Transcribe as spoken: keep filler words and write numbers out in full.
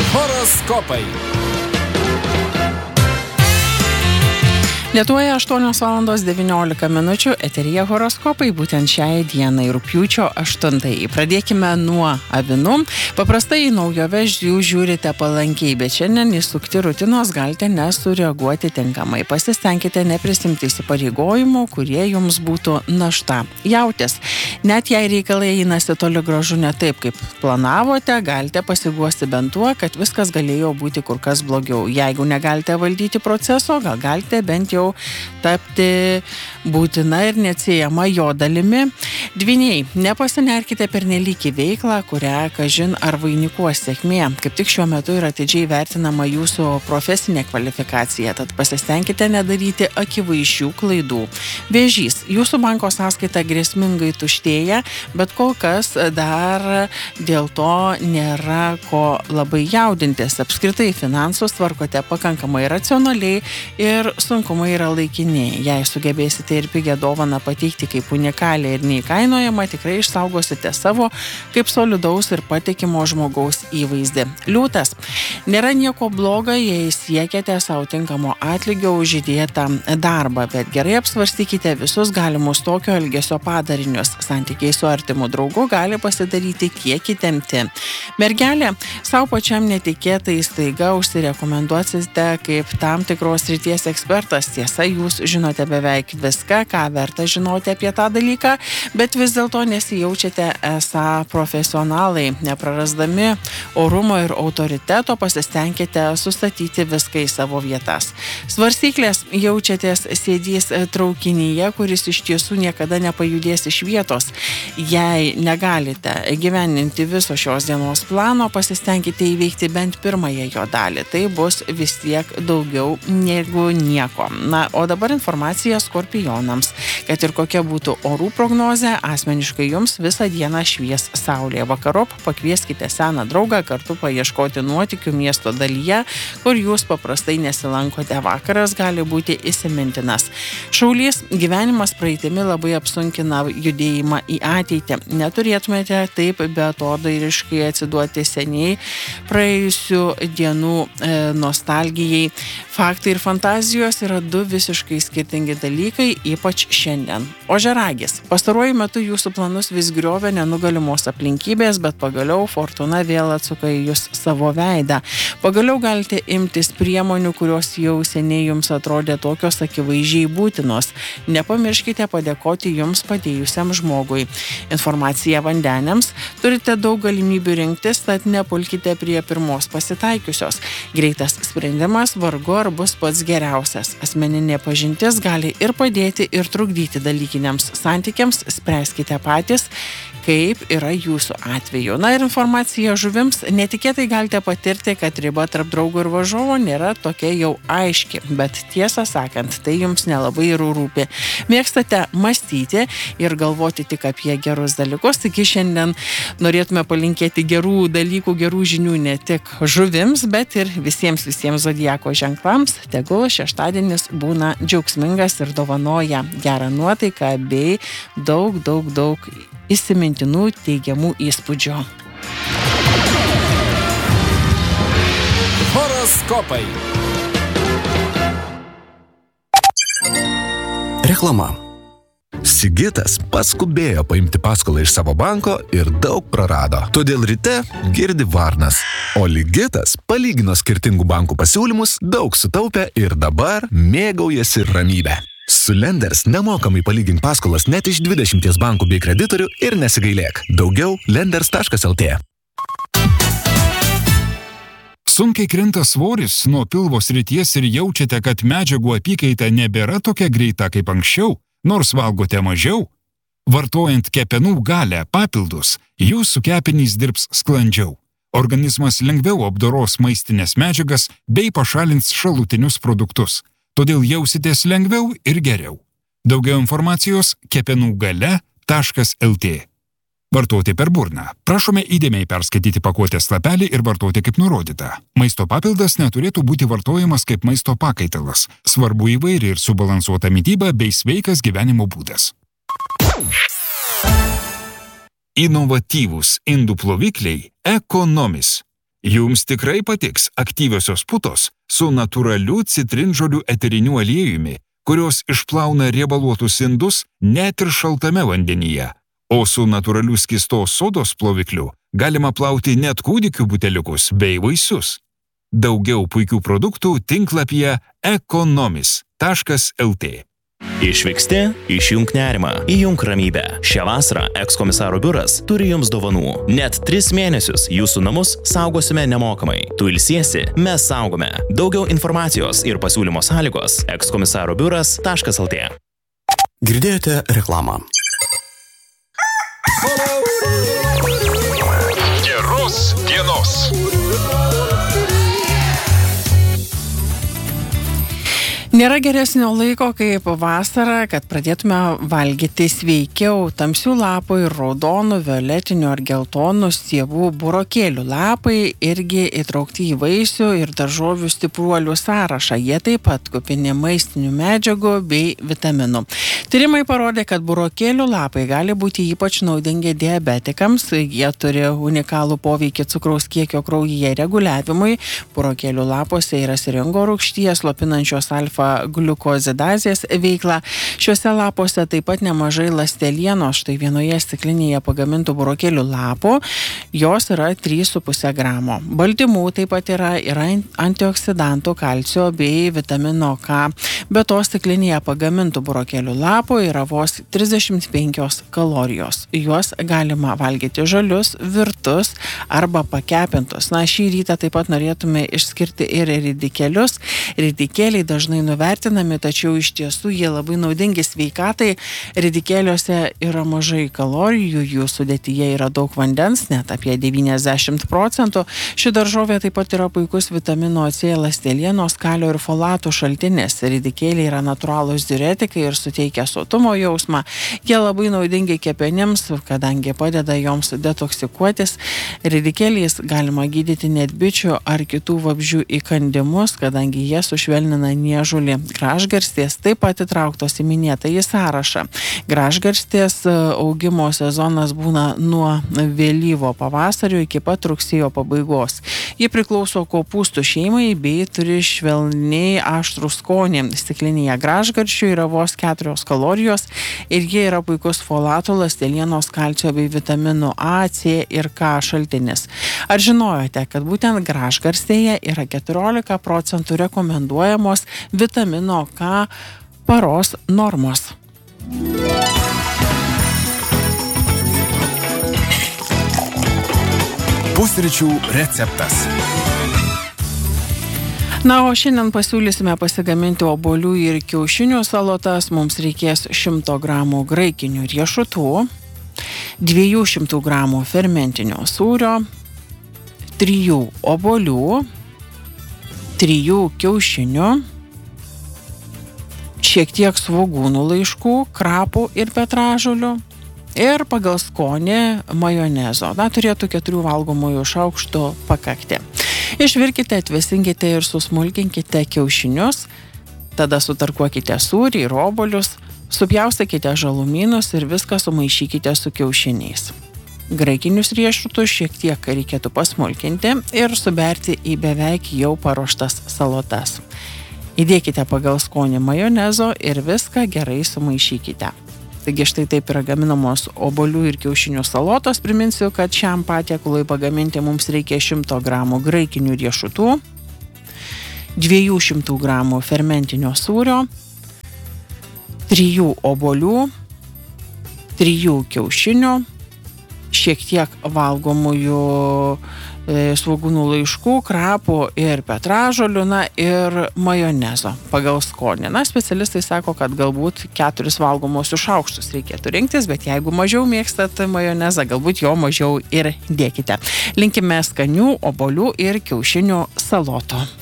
Horoskopai. Lietuvoje aštuonios valandos devyniolika minučių, eteryje horoskopai būtent šiai dienai, rugpjūčio aštuntai. Pradėkime nuo avinų. Paprastai į naujoves jūs žiūrite palankiai, bet šiandien įsukti rutinos galite nesureaguoti tinkamai. Pasistengkite neprisimti įsipareigojimų, kurie jums būtų našta. Jautės, net jei reikalai einasi toli gražu ne taip, kaip planavote, galite pasiguosti bent tuo, kad viskas galėjo būti kur kas blogiau. Jeigu negalite valdyti proceso, gal galite bent jau tapti būtina ir neatsiejama jo dalimi. Dvyniai, nepasinerkite pernelyg į veiklą, kurią, kažin, ar vainikuos sėkmė. Kaip tik šiuo metu yra atidžiai vertinama jūsų profesinė kvalifikacija, tad pasistengkite nedaryti akivaizdžių klaidų. Vėžys, jūsų banko sąskaita grėsmingai tuštėja, bet kol kas dar dėl to nėra ko labai jaudintis. Apskritai finansus tvarkote pakankamai racionaliai ir sunkumai yra laikini. Jei sugebėsite ir pigią dovaną pateikti kaip unikalią ir neįkainojamą, tikrai išsaugosite savo kaip solidaus ir patikimo žmogaus įvaizdį. Liūtas, nėra nieko blogo, jei siekiate savo tinkamo atlygio už įdėtą darbą, bet gerai apsvarstykite visus galimus tokio elgesio padarinius. Santykiai su artimu draugu gali pasidaryti kiek įtempti. Mergelė, savo pačiam netikėtai staiga užsirekomenduosite kaip tam tikros srities ekspertas. Tiesa, jūs žinote beveik viską, ką verta žinoti apie tą dalyką, bet vis dėlto nesijaučiate esą profesionalai. Neprarasdami orumo ir autoriteto pasistengkite sustatyti viską į savo vietas. Svarstyklės, jaučiatės sėdys traukinyje, kuris iš tiesų niekada nepajudės iš vietos. Jei negalite gyveninti viso šios dienos plano, pasistengkite įveikti bent pirmąją jo dalį. Tai bus vis tiek daugiau negu nieko. Na, o dabar informacija skorpionams. Kad ir kokia būtų orų prognozė, asmeniškai jums visą dieną švies saulė. Vakarop pakvieskite seną draugą kartu paieškoti nuotykių miesto dalyje, kur jūs paprastai nesilankote. Vakaras gali būti įsimintinas. Šaulys, gyvenimas praeitimi labai apsunkina judėjimą į ateitį. Neturėtumėte taip beatodairiškai atsiduoti seniai praėjusių dienų e, nostalgijai. Faktai ir fantazijos yra du visiškai skirtingi dalykai, ypač šiandien. Ožiaragis, pastaruoju metu jūsų planus vis griovė nenugalimos aplinkybės, bet pagaliau fortuna vėl atsuka į jūs savo veidą. Pagaliau galite imtis priemonių, kurios jau seniai jums atrodė tokios akivaizdžiai būtinos. Nepamirškite padėkoti jums padėjusiam žmogui. Informacija vandeniams, turite daug galimybių rinktis, tad nepulkite prie pirmos pasitaikiusios. Greitas sprendimas vargu ar bus pats geriausias. Asmeninė pažintis gali ir padėti, ir trukdyti dalykiniams santykiams. Spręskite patys, kaip yra jūsų atveju. Na ir informacija žuvims. Netikėtai galite patirti, kad riba tarp draugo ir varžovo nėra tokia jau aiški, bet tiesą sakant, tai jums nelabai ir rūpi. Mėgstate mąstyti ir galvoti tik apie gerus dalykus, taigi šiandien norėtume palinkėti gerų dalykų, gerų žinių ne tik žuvims, bet ir visiems visiems zodiako ženklams. Tegul šeštadienis būna džiaugsmingas ir dovanoja gerą nuotaiką bei daug, daug, daug įsimintinų teigiamų įspūdžių. Horoskopai. Reklama. Sigitas paskubėjo paimti paskolą iš savo banko ir daug prarado. Todėl ryte girdi varnas. O Ligitas palygino skirtingų bankų pasiūlymus, daug sutaupė ir dabar mėgaujasi ramybę. Su Lenders nemokamai palygink paskolas net iš dvidešimties bankų bei kreditorių ir nesigailėk. Daugiau lenders taškas lt. Sunkiai krinta svoris nuo pilvo srities ir jaučiate, kad medžiagų apykaita nebėra tokia greita kaip anksčiau, nors valgote mažiau. Vartojant kepenų galę papildus, jūsų kepenys dirbs sklandžiau. Organizmas lengviau apdoros maistinės medžiagas bei pašalins šalutinius produktus. Todėl jausitės lengviau ir geriau. Daugiau informacijos kepenų gale taškas lt. Vartoti per burną. Prašome įdėmiai perskaityti pakuotės lapelį ir vartoti kaip nurodyta. Maisto papildas neturėtų būti vartojamas kaip maisto pakaitalas. Svarbu įvairi ir subalansuota mityba bei sveikas gyvenimo būdas. Inovatyvūs indų plovikliai Ekonomis. Jums tikrai patiks aktyviosios putos su natūraliu citrinžolių eteriniu aliejumi, kurios išplauna riebaluotus indus net ir šaltame vandenyje, o su natūraliu skystos sodos plovikliu galima plauti net kūdikių buteliukus bei vaisius. Daugiau puikių produktų tinklapyje ekonomis taškas el tė. Išvyksti, išjunk nerimą, įjunk ramybę. Šią vasarą ekskomisaro biuras turi jums dovanų. Net tris mėnesius jūsų namus saugosime nemokamai. Tu ilsiesi, mes saugome. Daugiau informacijos ir pasiūlymo sąlygos ekskomisaro biuras taškas el tė. Girdėjote reklamą. Geros dienos. Nėra geresnio laiko kaip vasarą, kad pradėtume valgyti sveikiau. Tamsių lapų ir raudonų, violetinių ar geltonų stiebų burokėlių lapai irgi įtraukti į vaisių ir daržovių stipruolių sąrašą. Jie taip pat kupini maistinių medžiagų bei vitaminų. Tyrimai parodė, kad burokėlių lapai gali būti ypač naudingi diabetikams. Jie turi unikalų poveikį cukraus kiekio kraujyje reguliavimui. Burokėlių lapuose yra siringo rūgšties, slopinančios alfa gliukozidazės veiklą. Šiuose lapuose taip pat nemažai ląstelienos. Štai vienoje stiklinėje pagamintų burokėlių lapų jos yra trys su puse gramo. Baltymų taip pat yra, yra antioksidantų, kalcio bei vitamino K. Be to stiklinėje pagamintų burokėlių lapų yra vos trisdešimt penkios kalorijos. Juos galima valgyti žalius, virtus arba pakepintus. Na, šį rytą taip pat norėtume išskirti ir ridikėlius. Ridikėliai dažnai nuvertinami, tačiau iš tiesų jie labai naudingi sveikatai. Ridikėliuose yra mažai kalorijų, jų sudėtyje yra daug vandens, net apie devyniasdešimt procentų. Ši daržovė taip pat yra puikus vitamino C, ląstelienos, kalio ir folatų šaltinis. Ridikėliai yra natūralūs diuretikai ir suteikia sotumo jausmą. Jie labai naudingi kepenims, kadangi padeda joms detoksikuotis. Ridikėliais galima gydyti net bičių ar kitų vabzdžių įkandimus, kadangi jie sušvelnina niežulį. Gražgarstės taip pat įtrauktos į minėtą į sąrašą. Gražgarstės augimo sezonas būna nuo vėlyvo pavasario iki pat rugsėjo pabaigos. Jie priklauso kopūstų šeimai bei turi švelniai aštrų skonį. Stiklinėje gražgarščių yra vos keturios kalorijos ir jie yra puikus folatų, ląstelienos, kalcio bei vitaminų A, C ir K šaltinis. Ar žinojote, kad būtent gražgarstėje yra keturiolika procentų rekomenduojamos vitamino K paros normos? Pusryčių receptas. Na, o šiandien pasiūlysime pasigaminti obuolių ir kiaušinių salotas. Mums reikės šimto gramų graikinių riešutų, dviejų šimtų gramų fermentinio sūrio, trijų obuolių, trijų kiaušinių, šiek tiek svogūnų laiškų, krapų ir petražolių ir pagal skonį majonezo. Na, turėtų keturių valgomųjų šaukštų pakakti. Išvirkite, atvėsinkite ir susmulkinkite kiaušinius, tada sutarkuokite sūrį ir obuolius, supjaustykite žalumynus ir viską sumaišykite su kiaušiniais. Graikinius riešutus šiek tiek reikėtų pasmulkinti ir suberti į beveik jau paruoštas salotas. Įdėkite pagal skonį majonezo ir viską gerai sumaišykite. Taigi štai taip yra gaminamos obuolių ir kiaušinių salotos. Priminsiu, kad šiam patiekalui pagaminti mums reikia šimto gramų graikinių riešutų, dviejų šimtų gramų fermentinio sūrio, trijų obuolių, trijų kiaušinių, šiek tiek valgomųjų svogūnų laiškų, krapų ir petražolių, na ir majonezo pagal skonį. Na, specialistai sako, kad galbūt keturis valgomosius šaukštus reikėtų rinktis, bet jeigu mažiau mėgstat majonezą, galbūt jo mažiau ir dėkite. Linkime skanių obuolių ir kiaušinių salotų.